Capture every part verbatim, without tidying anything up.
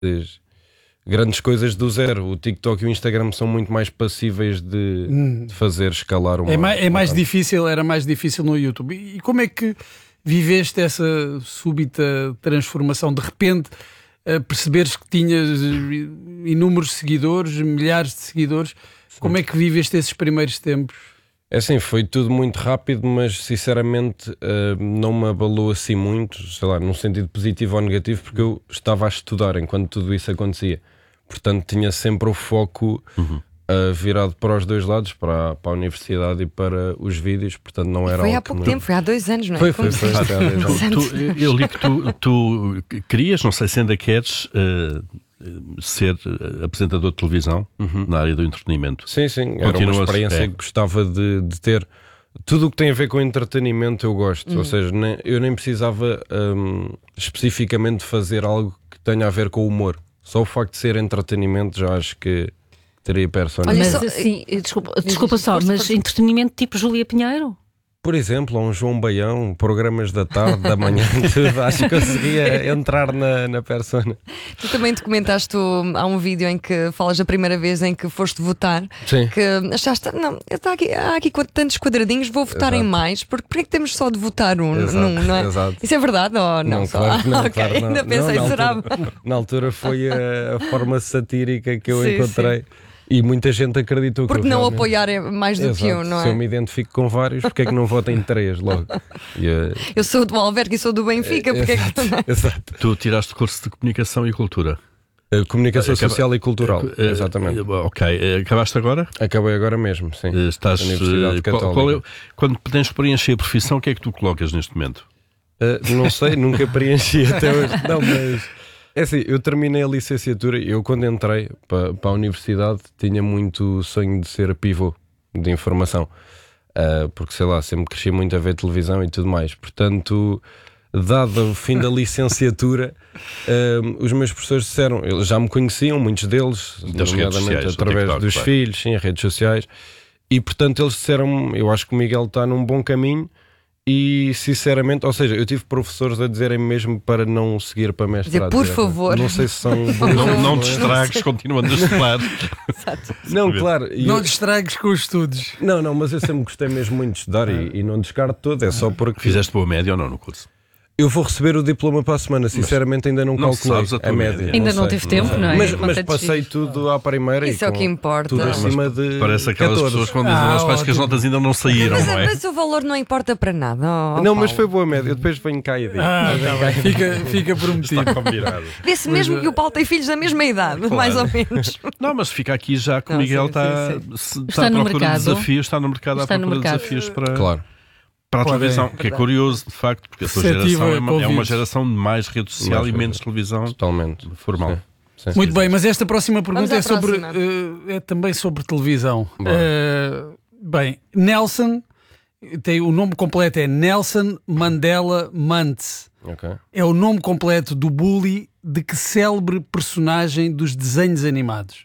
grandes coisas do zero. O TikTok e o Instagram são muito mais passíveis de, hum. de fazer escalar uma... É mais, é mais difícil, era mais difícil no YouTube. E como é que viveste essa súbita transformação? De repente, perceberes que tinhas inúmeros seguidores, milhares de seguidores. Sim. Como é que viveste esses primeiros tempos? É assim, foi tudo muito rápido, mas sinceramente não me abalou assim muito, sei lá, num sentido positivo ou negativo, porque eu estava a estudar enquanto tudo isso acontecia. Portanto, tinha sempre o foco uhum. uh, virado para os dois lados, para, para a universidade e para os vídeos. Portanto, não era foi algo há pouco me... tempo, foi há dois anos, não é? Foi, foi, foi, foi há dois anos. Tu, eu li que tu, tu querias, não sei se ainda queres, uh, ser apresentador de televisão uhum. na área do entretenimento. Sim, sim, era Continua uma experiência é. que gostava de, de ter. Tudo o que tem a ver com entretenimento eu gosto, uhum. ou seja, nem, eu nem precisava um, especificamente fazer algo que tenha a ver com o humor. Só o facto de ser entretenimento já acho que teria persona. Mas assim, desculpa, desculpa só, mas entretenimento tipo Júlia Pinheiro? Por exemplo, um João Baião, programas da tarde, da manhã, tudo, acho que conseguia entrar na, na persona. Tu também documentaste, há um vídeo em que falas a primeira vez em que foste votar. Sim. Que achaste, não, está aqui, há aqui tantos quadradinhos, vou votar Exato. em mais, porque por que temos só de votar um? Exato. Num, não é? Exato. Isso é verdade ou não? Não, só? claro que não, okay. claro, não. Ainda pensei, não, na será? Altura, na altura foi a, a forma satírica que eu sim, encontrei. Sim. E muita gente acreditou Porque que eu não realmente... apoiar é mais do Exato. que um, não é? Se eu me identifico com vários, porque é que não voto em três logo? E, uh... Eu sou do Alvergue e sou do Benfica, porque Exato. é que... Exato. Tu tiraste curso de Comunicação e Cultura. Uh, comunicação Acaba... Social e Cultural, uh, exatamente. Uh, ok, acabaste agora? Acabei agora mesmo, sim. Uh, estás, na Universidade Católica. Qual, qual é, quando tens que preencher a profissão, o que é que tu colocas neste momento? Uh, não sei, nunca preenchi até hoje. Não, mas... É assim, eu terminei a licenciatura e eu quando entrei para, para a universidade tinha muito sonho de ser pivô de informação, uh, porque sei lá, sempre cresci muito a ver televisão e tudo mais. Portanto, dado o fim da licenciatura, uh, os meus professores disseram, eles já me conheciam, muitos deles, das redes sociais, através TikTok, dos claro. filhos, sim, redes sociais, e portanto eles disseram, eu acho que o Miguel está num bom caminho. E sinceramente, ou seja, eu tive professores a dizerem mesmo para não seguir para mestrado. Dizer, por favor. Não sei se são Não, não te estragues continuando a estudar. Não, claro. Não eu... te estragues com os estudos. Não, não, mas eu sempre gostei mesmo muito de estudar e, e não descarto tudo, é só porque... Fizeste boa média ou não no curso? Eu vou receber o diploma para a semana, sinceramente ainda não, não calculei a, a média. média. Ainda não, não teve tempo, não é? Mas, mas passei tudo à primeira. Isso e é o que importa. Tudo acima de parece aquelas catorze. Pessoas quando dizem ah, aos pais que as notas ainda não saíram, mas, não é? Mas o valor não importa para nada. Oh, não, Paulo. mas foi boa média. Eu depois venho cá e digo. Ah, tá bem. Fica, fica prometido. Está combinado. Vê-se mesmo que o Paulo tem filhos da mesma idade, claro. mais ou menos. Não, mas fica aqui já que o Miguel sim, está, sim, sim. está, está à procura de desafios, está no mercado está à procura no de mercado. desafios para... Claro. Para a Pode televisão, é. que é curioso, de facto, porque a tua geração é uma, é uma geração de mais rede social mais e menos televisão totalmente formal. Sim. Sim, Muito sim, bem, mas esta próxima pergunta é, sobre, próxima. uh, é também sobre televisão. Uh, bem, Nelson, tem, o nome completo é Nelson Mandela Muntz. Okay. É o nome completo do bully de que célebre personagem dos desenhos animados?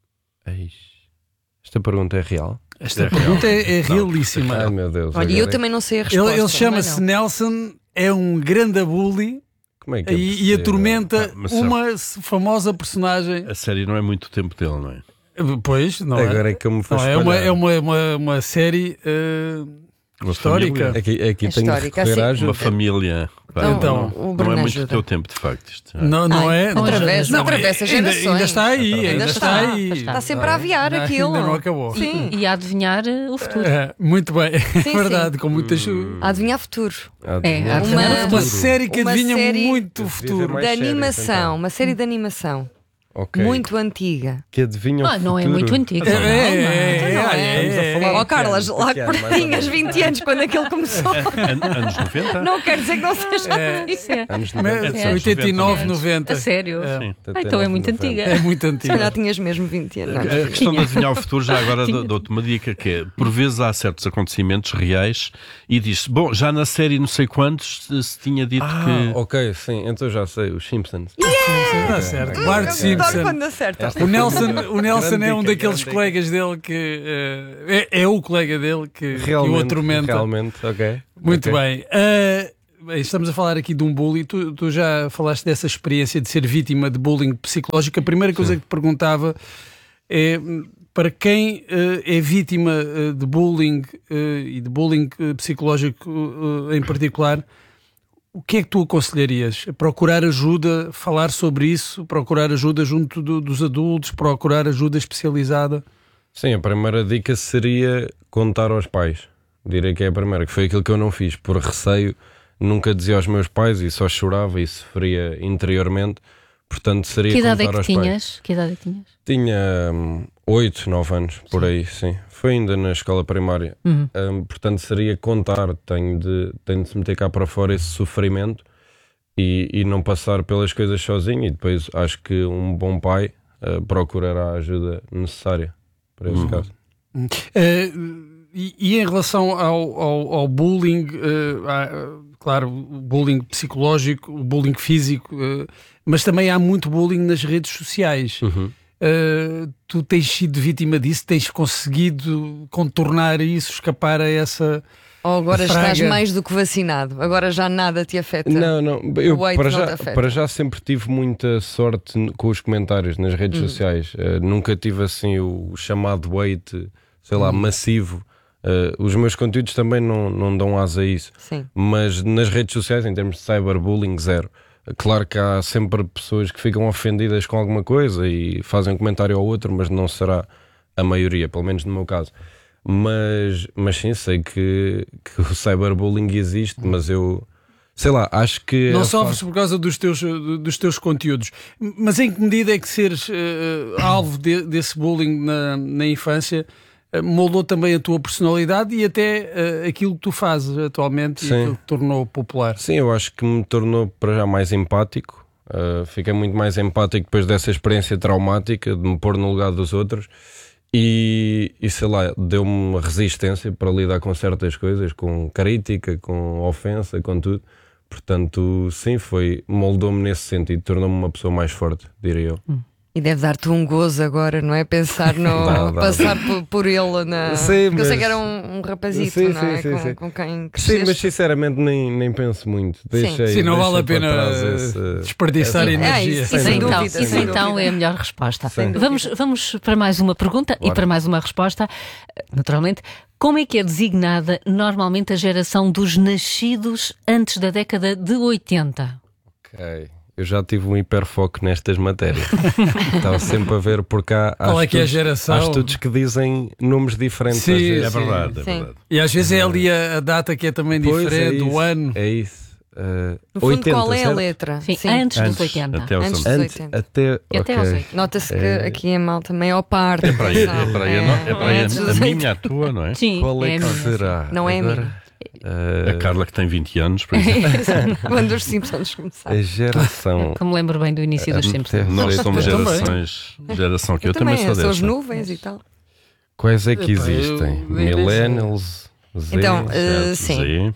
Esta pergunta é real? Esta é pergunta real. é, é realíssima. Ai, meu Deus. Olha, eu também não sei a resposta. Ele, ele chama-se Nelson, é um grande bully. Como é que é e, e atormenta ah, uma sabe, famosa personagem. A série não é muito tempo dele, não é? Pois, não é. Agora é que eu me faço não, é, uma, é uma, uma, uma série uh, uma histórica. Aqui, aqui é tenho de recorrer à ajuda. Uma família. Então, então, o não é muito ajuda. o teu tempo, de facto. Isto, é. Não, não Ai, é? Não, atravessa, não, atravessa ainda, gerações. ainda está aí, ainda, ainda está, está aí. Está sempre a aviar não, aquilo. Ainda não acabou. Sim. E, e a adivinhar uh, o futuro. É, muito bem, sim, é verdade, sim. com muitas. Hum. A adivinhar futuro. É, a uma, uma, uma série que uma adivinha série muito o futuro. De animação, uma série de animação. Okay. Muito antiga. Que adivinha o ah, não futuro. é muito antiga. É, é, é, é. Oh, Carlas, lá que tinhas vinte anos quando aquilo começou. Anos noventa? Não quer dizer que não seja é. antiga. Anos noventa. oitenta e nove, noventa. A sério? É. Ah, então é muito antiga. É muito Se antiga. calhar tinhas mesmo vinte anos. A questão de adivinhar o futuro, já agora dou-te uma dica, que é, por vezes há certos acontecimentos reais e diz-se, bom, já na série não sei quantos se tinha dito ah, que... ok, sim, então já sei, os Simpsons. Yeah! Está certo. Bart Simpson. Quando acerta. O Nelson, o Nelson é um daqueles colegas dele que uh, é, é o colega dele que, que o atormenta. Realmente, ok. Muito okay. bem. Uh, bem, estamos a falar aqui de um bullying. Tu, tu já falaste dessa experiência de ser vítima de bullying psicológico. A primeira coisa Sim. que te perguntava é, para quem uh, é vítima uh, de bullying uh, e de bullying uh, psicológico uh, em particular, o que é que tu aconselharias? Procurar ajuda, falar sobre isso, procurar ajuda junto do, dos adultos, procurar ajuda especializada? Sim, a primeira dica seria contar aos pais. Direi que é a primeira, que foi aquilo que eu não fiz. Por receio, nunca dizia aos meus pais e só chorava e sofria interiormente. Portanto, seria Que idade é contar que aos tinhas? pais. Que idade é que tinhas? Tinha hum, oito, nove anos, por aí, sim. Foi ainda na escola primária. Uhum. Hum, portanto, seria contar. Tenho de, tenho de se meter cá para fora esse sofrimento e, e não passar pelas coisas sozinho. E depois acho que um bom pai uh, procurará a ajuda necessária para esse Uhum. caso. Uh, e, e em relação ao, ao, ao bullying, uh, há, uh, claro, o bullying psicológico, o bullying físico, uh, mas também há muito bullying nas redes sociais. Uhum. Uh, tu tens sido vítima disso? Tens conseguido contornar isso, escapar a essa... Ou agora Fraga. estás mais do que vacinado? Agora já nada te afeta? Não, não, eu O hate para não já, te afeta. para já sempre tive muita sorte n- com os comentários nas redes Hum. sociais. Uh, nunca tive assim o chamado hate, sei lá, massivo. Uh, os meus conteúdos também não, não dão asa a isso. Sim. Mas nas redes sociais, em termos de cyberbullying, zero. Claro que há sempre pessoas que ficam ofendidas com alguma coisa e fazem um comentário ao outro, mas não será a maioria, pelo menos no meu caso. Mas, mas sim, sei que, que o cyberbullying existe, mas eu, sei lá, acho que... Não a sofres fa- por causa dos teus, dos teus conteúdos. Mas em que medida é que seres uh, alvo de- desse bullying na, na infância uh, moldou também a tua personalidade e até uh, aquilo que tu fazes atualmente e Sim. aquilo que te tornou popular? Sim, eu acho que me tornou para já mais empático. Uh, fiquei muito mais empático depois dessa experiência traumática de me pôr no lugar dos outros e, e sei lá, deu-me resistência para lidar com certas coisas, com crítica, com ofensa, com tudo. Portanto, sim, foi, moldou-me nesse sentido, tornou-me uma pessoa mais forte, diria eu. E deve dar-te um gozo agora, não é? Pensar no. Dá, dá, passar por, por ele na. Sim, Porque eu sei mas- que era um, um rapazito, Sim, não é? sim, sim, com, sim. com quem Sim, cresceste. mas sinceramente nem, nem penso muito. Deixei, Sim, não vale a deixei pena para trás esse- desperdiçar essa- energia. É, isso, Sem sem Isso dúvida, então, dúvida, isso sem então dúvida. é a melhor resposta. Sem Vamos, vamos para mais uma pergunta e Bora. para mais uma resposta. Naturalmente, como é que é designada normalmente a geração dos nascidos antes da década de oitenta? Ok. Eu já tive um hiperfoco nestas matérias. Estava sempre a ver por cá. há Qual é que é a estudos- geração? Há estudos que dizem nomes diferentes. Sim, às vezes. É sim. verdade, é Sim. verdade. E às vezes é ali a, a data que é também Pois, diferente, é isso, o ano. É isso. Uh, No fundo, oitenta, qual é a certo? letra? Sim, antes dos oitenta. Até aos Antes anos. dos Antes, oitenta. até, E até ok. aos oitenta. Nota-se que É. aqui em Malta também é ao par. É para aí, é para aí, a no- é para aí a- Antes dos a minha, oitenta. a tua, não é? Sim, Qual é, é a que minha. será? Não é a Agora, minha. uh, A Carla que tem vinte anos, por exemplo. Quando os Simpsons começaram. a geração. Que me lembro bem do início dos Ah, Simpsons. deve Nós ser. somos Eu também. gerações, geração que eu, Eu também, também sou são as dessa. nuvens e tal. Quais é que Epá, eu existem? nem- nem sei. Millennials, Z. Então, um, eh, sim. Sim.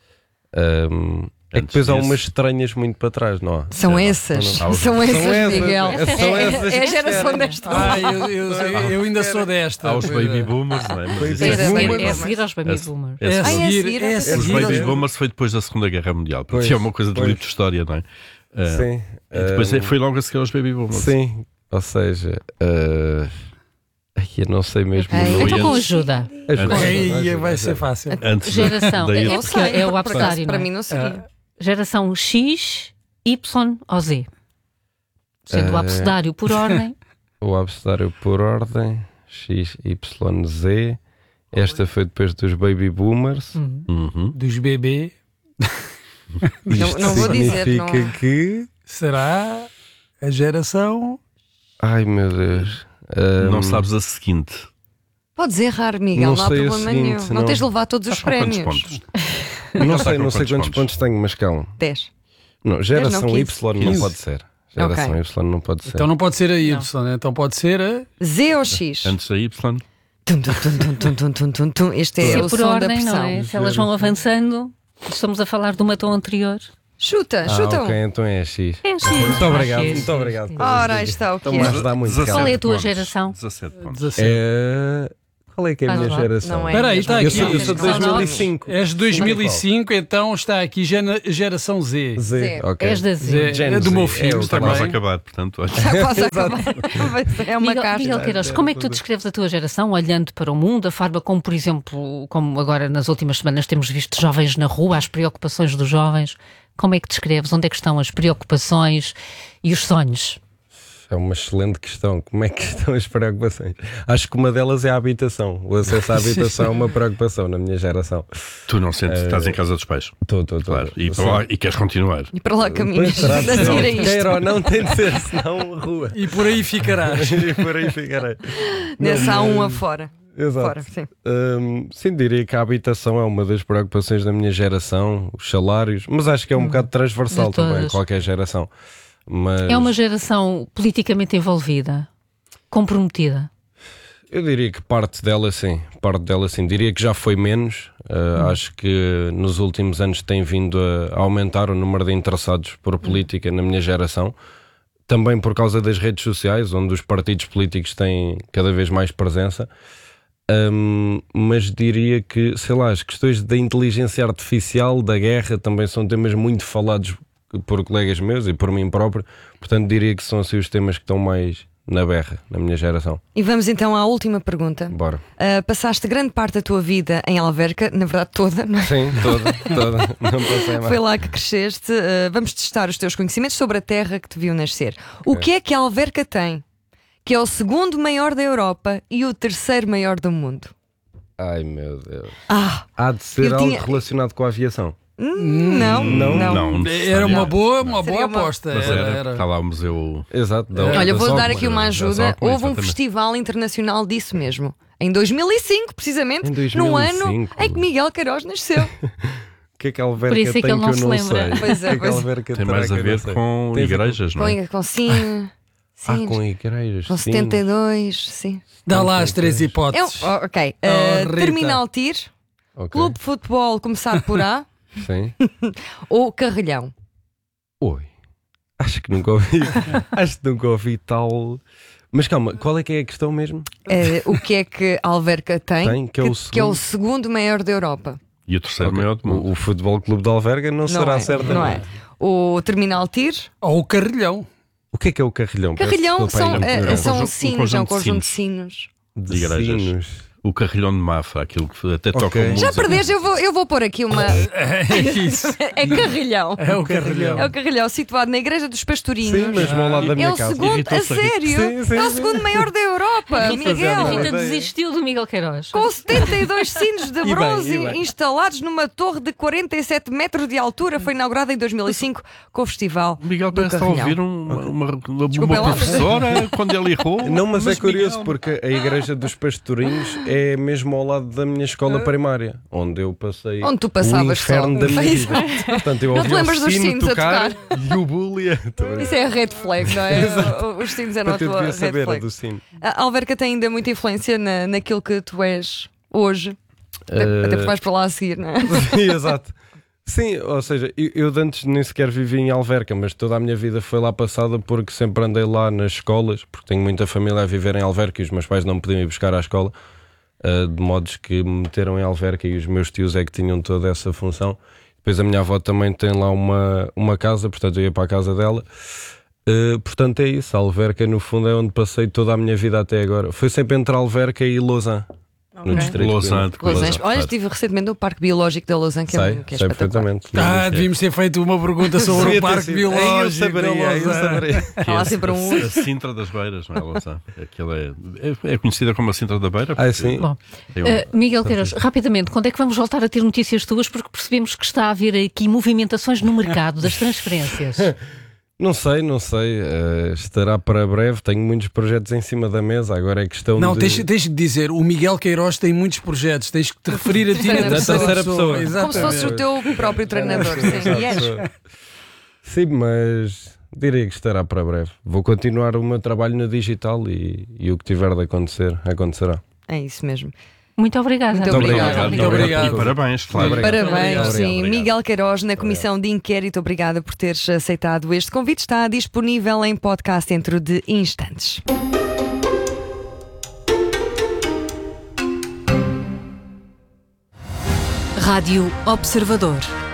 é que Antes depois há disso. umas estranhas muito para trás, não há? São Sei lá. essas. Não, não. São essas, essas. Miguel. É- são É- essas É a que geração esperam. desta. Ah, eu, eu, eu ainda sou desta. Há os Pois é. baby boomers, não é? Mas Pois isso É é. a seguir, Boomers. é a seguir aos baby Esse- boomers. esse- É a Ah, é a seguir, seguir, é a é a Os seguir. seguir. baby boomers foi depois da Segunda Guerra Mundial. Portanto, Pois, é uma coisa do pois. livro de história, não é? Ah, Sim. e depois um, é- foi logo a seguir aos baby boomers. Sim, ou seja, uh, ai, eu não sei mesmo. Ai, o nome. Então com antes- ajuda. Ajuda, Aí ajuda, vai ajuda. ser fácil. Antes Geração. da- É, daí- Não porque sei, é o por acaso, abecedário, para não é? mim não seria. Geração X, Y ou Z. Sendo o Eh, abecedário por ordem. O abecedário por ordem, X, Y, Z. Esta foi depois dos baby boomers. Hum. Uhum. Dos bebê, Não, Isto não vou dizer. significa Não... que. será a geração... Ai meu Deus. Um, Não sabes a seguinte. Podes errar, Miguel, Não não, há sei a problema seguinte, nenhum. Não, não. tens de levar todos os Estás com quantos prémios. pontos? Não Está sei, com não sei quantos quantos pontos? pontos tenho, mas calma. dez. Não, geração quinze. Y não quinze. pode ser. Geração Ok. Y não pode ser. Então não pode ser a Y, né? Então pode ser a... Z ou X? Antes da Y, Tum, tum, tum, tum, tum, tum, tum, tum, tum. Este Se é é o por som da ordem, não pressão. é? Se elas vão avançando, estamos a falar de uma tão anterior. Chuta, Ah, chuta. ok, um. então é X. É X. Muito obrigado, X, muito X, obrigado. X. Ora, aí está o que Então, mas é. dá muito dezassete calma. Qual é a tua pontos. geração? dezassete pontos. dezassete. É Qual é que é a minha Faz lá. geração? Não é Espera aí, mesmo. está Eu aqui. sou, eu sou de dois mil e cinco. És de dois mil e cinco, então está aqui gera- geração Z. Z, Z. ok. És da Z. Z. Gen É do Z, meu é filho o Está também. quase a acabar, portanto. olha. Já quase acabar. É uma Miguel, caixa. Miguel Queiroz, como é que tu descreves a tua geração, olhando para o mundo, a forma como, por exemplo, como agora nas últimas semanas temos visto jovens na rua, as preocupações dos jovens, como é que descreves? Onde é que estão as preocupações e os sonhos? É uma excelente questão. Como é que estão as preocupações? Acho que uma delas é a habitação. O acesso à habitação é uma preocupação na minha geração. Tu não sentes, estás em casa dos pais. Estou, estou, estou. Claro. E, para lá- e queres continuar. E para lá caminhas Pois, será a que seguir a não? isto. Queira ou não, tem de ser, senão rua. E por aí ficarás. E por aí ficarei. Nessa há Não, um mas- afora. Exato. Fora, sim. Hum, sim, diria que a habitação é uma das preocupações da minha geração, os salários, mas acho que é um bocado transversal de todas. também, qualquer geração. Mas É uma geração politicamente envolvida, comprometida. eu diria que parte dela sim, parte dela sim. Diria que já foi menos. Uh, Acho que nos últimos anos tem vindo a aumentar o número de interessados por política na minha geração. Também por causa das redes sociais, onde os partidos políticos têm cada vez mais presença. Um, mas diria que, sei lá, as questões da inteligência artificial, da guerra, também são temas muito falados por colegas meus e por mim próprio. Portanto, diria que são assim os temas que estão mais na berra, na minha geração. E vamos então à última pergunta. Bora. Uh, passaste grande parte da tua vida em Alverca, na verdade toda, não é? Sim, toda, toda. Não passei mais. Foi lá que cresceste. Uh, vamos testar os teus conhecimentos sobre a terra que te viu nascer. O que é que a Alverca tem? Que é o segundo maior da Europa e o terceiro maior do mundo. Ai meu Deus. Ah, Há de ser Eu algo tinha- relacionado com a aviação. não, não, não. Não, Era uma boa, uma Seria boa uma- aposta. Mas Era, era, era. está lá o museu. Exato. da- Olha, da vou dar Sócrates. aqui uma da ajuda. Sócrates, Houve um exatamente. festival internacional disso mesmo. Em dois mil e cinco, precisamente, Em dois no mil e ano cinco. em que Miguel Queiroz nasceu. O que é que a Alverca Por isso é que tem ele não eu se não lembra. sei? Pois é, O que é que a pois é. Alverca Tem terá mais a que eu não ver sei? com Tem a ver igrejas, não é? Com, com sim, Ah, sim, com igrejas. com sim. setenta e dois, sim. Dá lá as três É um, hipóteses. oh, ok. Oh, Uh, Rita. Terminal Tir, Ok. Clube de Futebol começar por A Sim. ou Carrilhão? Oi. Acho que nunca ouvi. Acho que nunca ouvi tal. Mas calma, qual é que é a questão mesmo? Uh, o que é que a Alverca tem? Tem, que é o que é o segundo. segundo maior da Europa. E o terceiro Ok. maior do mundo. O, o Futebol Clube de Alverga não, Não será é, certo. não é. O Terminal Tir. Ou o carrilhão. O que é que é o carrilhão? Peço Carrilhão desculpa, são, ainda me eh, pergunto. são conjunto- um sinos, é um conjunto de conjunto de sinos. de igrejas. sinos. O carrilhão de Mafra, aquilo que até toca Ok. o Já música. perdeste, eu vou, eu vou pôr aqui uma. É isso. É Carrilhão. É o carrilhão. É o Carrilhão, situado na Igreja dos Pastorinhos. Sim, mesmo ao lado da minha É o casa. segundo, a Irritou-se a sério? Sim, sim, é o sim. segundo maior da Europa, fazer A Miguel. uma Rita ideia. desistiu do Miguel Queiroz. Com setenta e dois sinos de bem, bronze e bem. instalados numa torre de quarenta e sete metros de altura, foi inaugurada em dois mil e cinco com o Festival O Miguel do parece estar a Carrilhão. ouvir um- uma, uma, Desculpa uma lá. professora quando ele errou. Não, mas, é curioso Miguel- porque a Igreja dos Pastorinhos é mesmo ao lado da minha escola primária, onde eu passei Onde tu o passavas inferno só. da minha vida. Portanto, eu Não te ouvi o lembras dos sino sinos a tocar tocar? e o bulia. Isso é a red flag, não é? O- Os sinos eram a Portanto, eu tua devia red saber a flag. do sino. A Alverca tem ainda muita influência na, naquilo que tu és hoje. Até, Eh, até porque vais para lá a seguir, não é? Sim, exato. Sim, ou seja, eu, eu de antes nem sequer vivi em Alverca, mas toda a minha vida foi lá passada porque sempre andei lá nas escolas, porque tenho muita família a viver em Alverca e os meus pais não me podiam ir buscar à escola, uh, de modos que me meteram em Alverca e os meus tios é que tinham toda essa função. Depois a minha avó também tem lá uma, uma casa, portanto eu ia para a casa dela. Uh, portanto é isso, a Alverca no fundo é onde passei toda a minha vida até agora. Foi sempre entre Alverca e Lausanne, no distrito de Lausanne, Coimbra. Lausanne. Lausanne, Olha, claro. estive recentemente no Parque Biológico da Lausanne, que é, Sei, um- que é sei espetacular. perfeitamente. Ah, devíamos ter feito uma pergunta sobre Devia o ter Parque sido. Biológico. Eu saberia, da eu Lausanne. saberia. Há lá sempre um a Sintra das Beiras, não é, Lausanne? Aquilo é, é, é conhecida como a Sintra da Beira. Ah, porque sim. Bom, tem um- Uh, Miguel Queiroz, rapidamente, quando é que vamos voltar a ter notícias tuas? Porque percebemos que está a haver aqui movimentações no mercado das transferências. Não sei, não sei. eh, estará para breve. Tenho muitos projetos em cima da mesa. Agora é questão Não, de. tens, tens de dizer, o Miguel Queiroz tem muitos projetos, tens que te referir a ti na Da terceira, terceira pessoa. pessoa. Como se fosse o teu próprio treinador. Sim, e és. Sim, mas diria que estará para breve. Vou continuar o meu trabalho no digital e, e o que tiver de acontecer, acontecerá. É isso mesmo. Muito obrigada. Muito Muito obrigado. obrigado. Muito obrigado. E parabéns, claro. Obrigado. Parabéns, Obrigado. sim. Obrigado. Miguel Queiroz, na Comissão de Inquérito, obrigada por teres aceitado este convite. Está disponível em podcast dentro de instantes. Rádio Observador.